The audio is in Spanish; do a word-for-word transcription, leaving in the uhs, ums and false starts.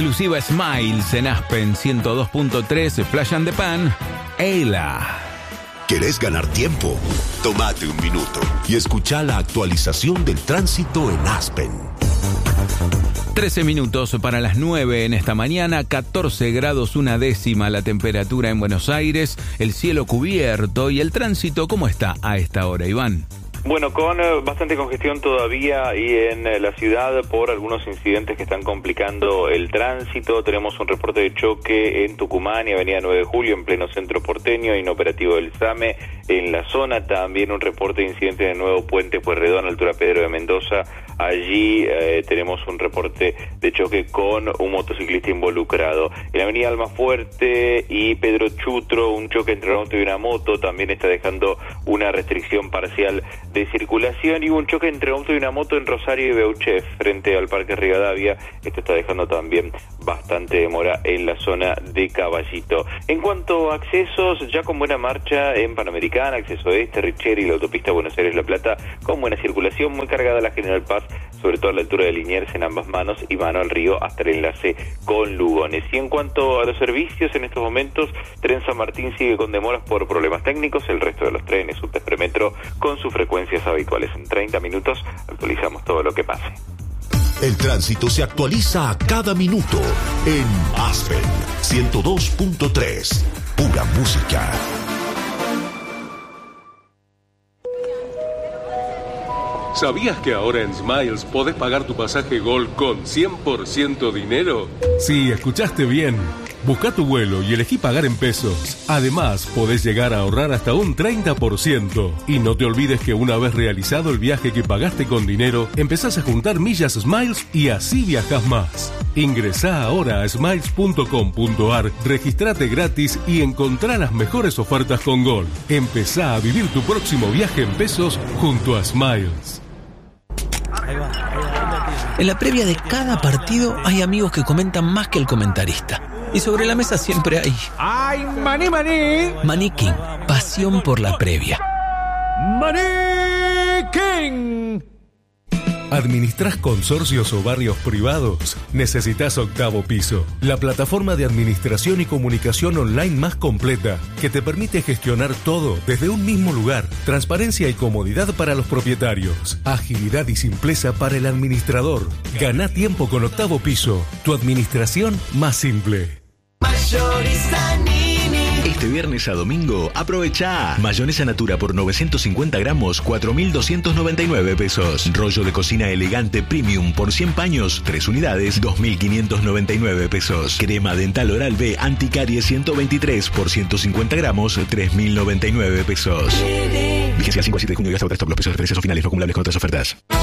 Exclusiva Smiles en Aspen ciento dos punto tres, Flash and the Pan, Eila. ¿Querés ganar tiempo? Tómate un minuto y escucha la actualización del tránsito en Aspen. trece minutos para las nueve en esta mañana, catorce grados una décima la temperatura en Buenos Aires, el cielo cubierto y el tránsito, ¿cómo está a esta hora, Iván? Bueno, con eh, bastante congestión todavía y en eh, la ciudad por algunos incidentes que están complicando el tránsito. Tenemos un reporte de choque en Tucumán y Avenida nueve de Julio, en pleno centro porteño, inoperativo del SAME en la zona. También un reporte de incidente en el nuevo puente Pueyrredón, altura Pedro de Mendoza. Allí eh, tenemos un reporte de choque con un motociclista involucrado. En la Avenida Almafuerte y Pedro Chutro, un choque entre un auto y una moto, también está dejando una restricción parcial de circulación, y hubo un choque entre un auto y una moto en Rosario y Beuchef frente al Parque Rivadavia. Esto está dejando también bastante demora en la zona de Caballito. En cuanto a accesos, ya con buena marcha en Panamericana, acceso este, Richeri, la autopista Buenos Aires-La Plata, con buena circulación, muy cargada la General Paz, sobre todo a la altura de Liniers en ambas manos, y mano al río hasta el enlace con Lugones. Y en cuanto a los servicios, en estos momentos, Tren San Martín sigue con demoras por problemas técnicos, el resto de los trenes, subte, premetro, con sus frecuencias habituales. En treinta minutos actualizamos todo lo que pase. El tránsito se actualiza a cada minuto en Aspen ciento dos punto tres. Pura música. ¿Sabías que ahora en Smiles podés pagar tu pasaje Gol con cien por ciento dinero? Sí, escuchaste bien. Busca tu vuelo y elegí pagar en pesos. Además, podés llegar a ahorrar hasta un treinta por ciento. Y no te olvides que una vez realizado el viaje que pagaste con dinero, empezás a juntar millas Smiles y así viajás más. Ingresá ahora a smiles punto com punto ar, registrate gratis y encontrá las mejores ofertas con Gol. Empezá a vivir tu próximo viaje en pesos junto a Smiles. En la previa de cada partido hay amigos que comentan más que el comentarista. Y sobre la mesa siempre hay... ¡Ay, maní, maní! Maní King, pasión por la previa. ¡Maní King! ¿Administrás consorcios o barrios privados? Necesitas Octavo Piso, la plataforma de administración y comunicación online más completa, que te permite gestionar todo desde un mismo lugar. Transparencia y comodidad para los propietarios. Agilidad y simpleza para el administrador. Gana tiempo con Octavo Piso, tu administración más simple. Este viernes a domingo, aprovecha mayonesa Natura por novecientos cincuenta gramos, cuatro mil doscientos noventa y nueve pesos. Rollo de cocina elegante premium por cien paños, tres unidades, dos mil quinientos noventa y nueve pesos. Crema dental Oral B anticaries ciento veintitrés por ciento cincuenta gramos, tres mil noventa y nueve pesos. Vigencia cinco a siete de junio y hasta agotar stock. Los precios de referencia son finales, no acumulables con otras ofertas.